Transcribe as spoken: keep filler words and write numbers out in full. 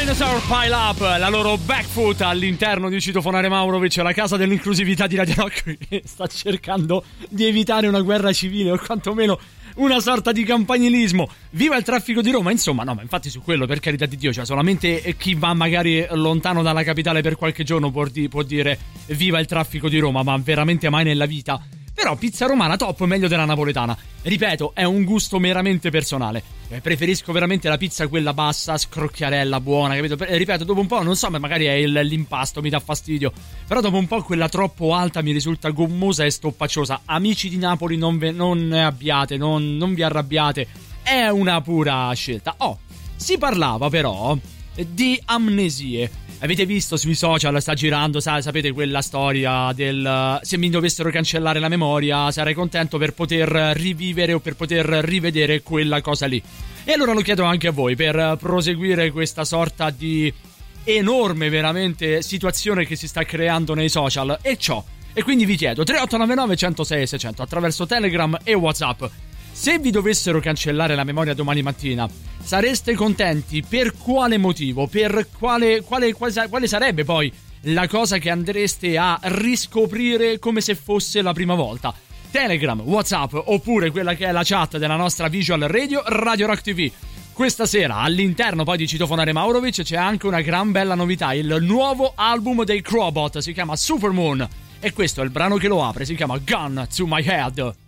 Dinosaur Pile Up, la loro backfoot all'interno di Citofonare Maurovic, la casa dell'inclusività di Radio Rock, che sta cercando di evitare una guerra civile o quantomeno una sorta di campanilismo. Viva il traffico di Roma, insomma, no, ma infatti su quello, per carità di Dio, cioè solamente chi va magari lontano dalla capitale per qualche giorno può, di, può dire viva il traffico di Roma, ma veramente mai nella vita. Però pizza romana top, meglio della napoletana. Ripeto, è un gusto meramente personale. Preferisco veramente la pizza quella bassa, scrocchiarella, buona, capito? Ripeto, dopo un po', non so, magari è il, l'impasto, mi dà fastidio. Però dopo un po' quella troppo alta mi risulta gommosa e stoppacciosa. Amici di Napoli, non, ve, non ne abbiate, non, non vi arrabbiate. È una pura scelta. Oh, si parlava però di amnesie. Avete visto sui social, sta girando, sa, sapete quella storia del se mi dovessero cancellare la memoria sarei contento per poter rivivere o per poter rivedere quella cosa lì. E allora lo chiedo anche a voi, per proseguire questa sorta di enorme veramente situazione che si sta creando nei social, e ciò. E quindi vi chiedo tre otto nove nove uno zero sei sei zero zero attraverso Telegram e WhatsApp. Se vi dovessero cancellare la memoria domani mattina, sareste contenti? Per quale motivo? Per quale, quale, quale, quale sarebbe poi la cosa che andreste a riscoprire come se fosse la prima volta? Telegram, WhatsApp oppure quella che è la chat della nostra visual radio, Radio Rock T V. Questa sera all'interno poi di Citofonare Maurovic c'è anche una gran bella novità, il nuovo album dei Crobot, si chiama Supermoon e questo è il brano che lo apre, si chiama Gun to My Head.